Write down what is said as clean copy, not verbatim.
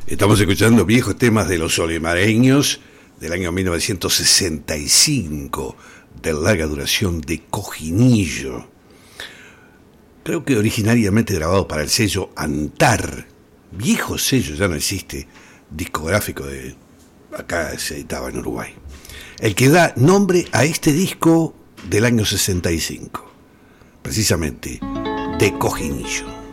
Estamos escuchando viejos temas de los olimareños del año 1965, de larga duración, de Cojinillo. Creo que originariamente grabado para el sello Antar, viejo sello, ya no existe, discográfico de acá, se editaba en Uruguay. El que da nombre a este disco del año 65, precisamente, de Cojinillo.